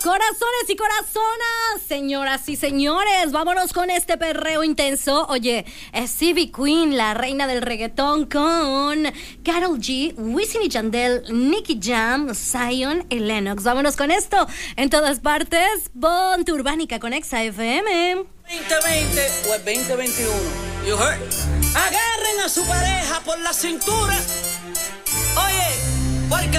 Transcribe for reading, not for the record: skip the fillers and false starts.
Corazones y corazonas, señoras y señores, vámonos con este perreo intenso. Oye, es Ivy Queen, la reina del reggaetón, con Karol G, Wisin y Yandel, Nicky Jam, Zion y Lennox. Vámonos con esto en todas partes. Ponte Urbánica con Exa FM. 2020 o el 2021. You heard? Agarren a su pareja por la cintura. Oye, porque